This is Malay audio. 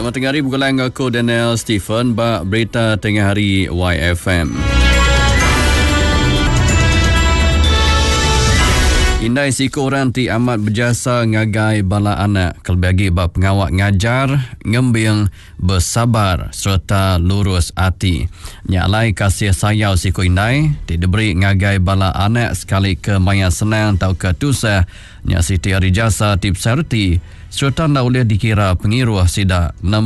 Selamat tengah hari, bukan aku Daniel Stephen, bak berita tengah hari YFM. Indai siko orang ti amat berjasa ngagai bala anak, kelebih bak pengawak ngajar, ngembing, bersabar serta lurus hati. Nyalai kasih sayau siko indai, ti diberi ngagai bala anak sekali ke maya senang tau ke tusah, nya siti hari jasa tip serti, serta nak boleh dikira pengiruh sida